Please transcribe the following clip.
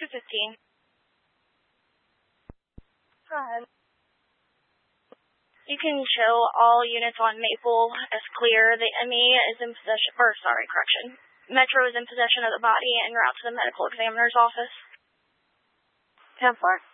215. Go ahead. You can show all units on Maple as clear. The ME is in possession, Metro is in possession of the body en route to the medical examiner's office. 10-4.